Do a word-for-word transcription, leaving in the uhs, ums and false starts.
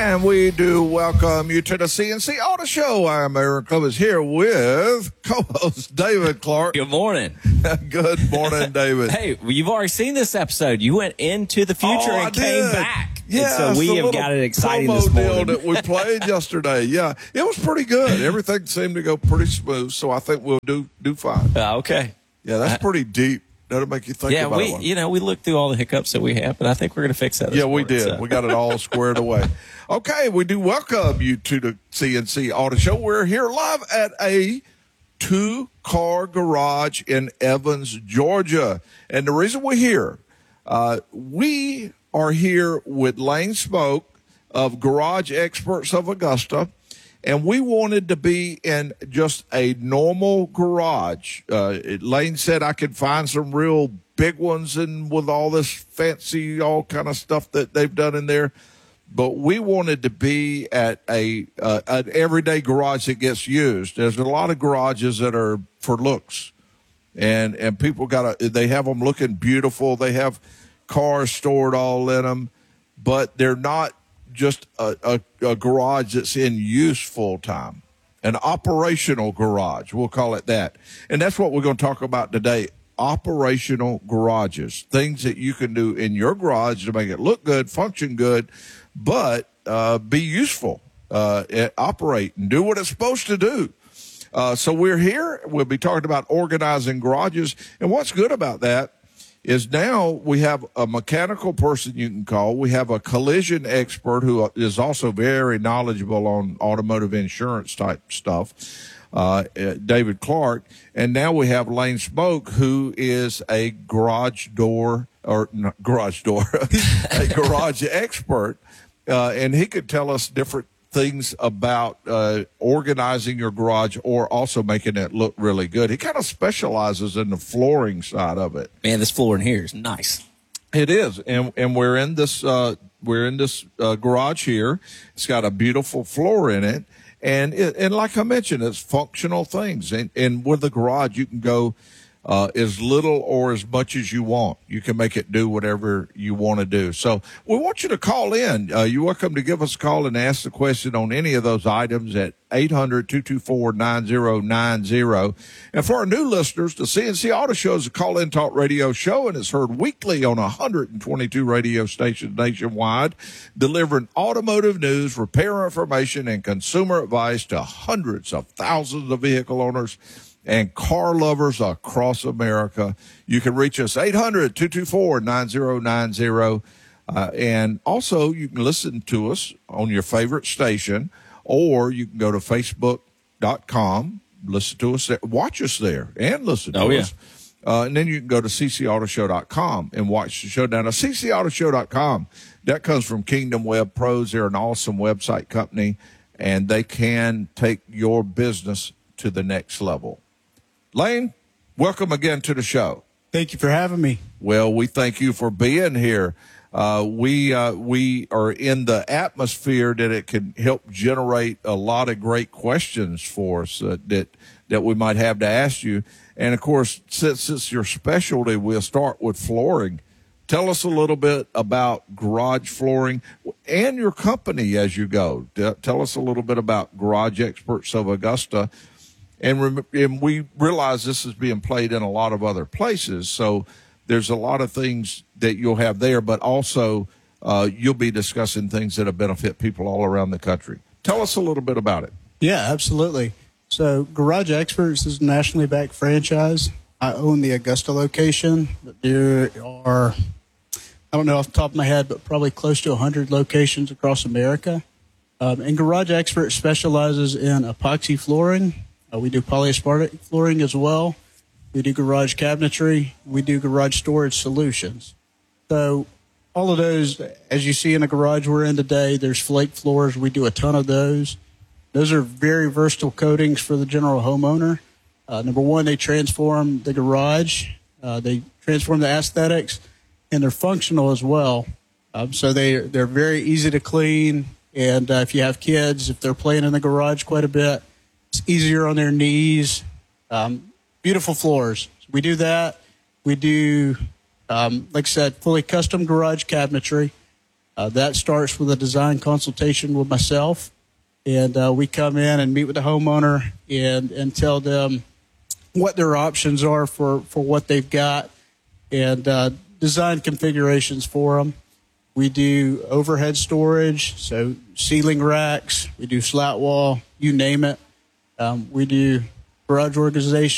And we do welcome you to the C N C Auto Show. I'm Aaron Clemens here with co-host David Clark. Good morning. Good morning, David. Hey, well, you've already seen this episode. You went into the future oh, and I came did. back. Yeah, and so we have got it exciting this morning. Deal that we played yesterday. Yeah, it was pretty good. Everything seemed to go pretty smooth, so I think we'll do do fine. Uh, okay. Yeah, that's pretty deep. That'll make you think yeah, about we, it. you know, we looked through all the hiccups that we have, but I think we're going to fix that this Yeah, we morning, did. so. We got it all squared away. Okay, we do welcome you to the C N C Auto Show. We're here live at a two-car garage in Evans, Georgia. And the reason we're here, uh, we are here with Lane Smoke of Garage Experts of Augusta. And we wanted to be in just a normal garage. Uh, Lane said I could find some real big ones and with all this fancy, all kind of stuff that they've done in there. But we wanted to be at a uh, an everyday garage that gets used. There's a lot of garages that are for looks, and and people got to they have them looking beautiful. They have cars stored all in them, but they're not just a, a, a garage that's in use full time, an operational garage. We'll call it that. And that's what we're going to talk about today. Operational garages, things that you can do in your garage to make it look good, function good, but uh, be useful, uh, operate and do what it's supposed to do. Uh, so we're here. We'll be talking about organizing garages. And what's good about that is now we have a mechanical person you can call. We have a collision expert who is also very knowledgeable on automotive insurance type stuff, uh, David Clark. And now we have Lane Smoke, who is a garage door or not garage door, a garage expert. Uh, and he could tell us different things about uh, organizing your garage or also making it look really good. He kind of specializes in the flooring side of it. Man, this floor in here is nice. It is, and and we're in this uh, we're in this uh, garage here. It's got a beautiful floor in it, and it, and like I mentioned, it's functional things. And and with the garage, you can go Uh, as little or as much as you want. You can make it do whatever you want to do. So we want you to call in. Uh, you're welcome to give us a call and ask the question on any of those items at eight hundred, two two four, nine zero nine zero. And for our new listeners, the C N C Auto Show is a call-in talk radio show, and it's heard weekly on one hundred twenty-two radio stations nationwide, delivering automotive news, repair information, and consumer advice to hundreds of thousands of vehicle owners and car lovers across America. You can reach us eight hundred, two two four, nine zero nine zero. Uh, and also you can listen to us on your favorite station, or you can go to facebook dot com, listen to us there, watch us there and listen to oh, us. Yeah. Uh, and then you can go to c c auto show dot com and watch the show. Now, c c auto show dot com, that comes from Kingdom Web Pros. They're an awesome website company, and they can take your business to the next level. Lane, welcome again to the show. Thank you for having me. Well, we thank you for being here. Uh, we uh, we are in the atmosphere that it can help generate a lot of great questions for us uh, that that we might have to ask you. And, of course, since it's your specialty, we'll start with flooring. Tell us a little bit about garage flooring and your company as you go. Tell us a little bit about Garage Experts of Augusta. And, rem- and we realize this is being played in a lot of other places, so there's a lot of things that you'll have there, but also uh, you'll be discussing things that'll benefit people all around the country. Tell us a little bit about it. Yeah, absolutely. So Garage Experts is a nationally backed franchise. I own the Augusta location, but there are, I don't know off the top of my head, but probably close to one hundred locations across America. Um, and Garage Experts specializes in epoxy flooring. Uh, we do polyaspartic flooring as well. We do garage cabinetry. We do garage storage solutions. So all of those, as you see in the garage we're in today, there's flake floors. We do a ton of those. Those are very versatile coatings for the general homeowner. Uh, number one, they transform the garage. Uh, they transform the aesthetics, and they're functional as well. Um, so they, they're very easy to clean. And uh, if you have kids, if they're playing in the garage quite a bit, it's easier on their knees. Um, beautiful floors. We do that. We do, um, like I said, fully custom garage cabinetry. Uh, that starts with a design consultation with myself, and uh, we come in and meet with the homeowner and, and tell them what their options are for, for what they've got, and uh, design configurations for them. We do overhead storage, so ceiling racks. We do slat wall, you name it. Um, we do garage organization.